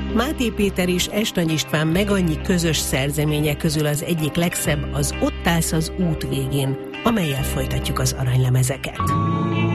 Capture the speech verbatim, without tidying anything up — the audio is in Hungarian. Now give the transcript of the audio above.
Máté Péter és Estany István meg annyi közös szerzeménye közül az egyik legszebb az Ott állsz az út végén, amellyel folytatjuk az aranylemezeket.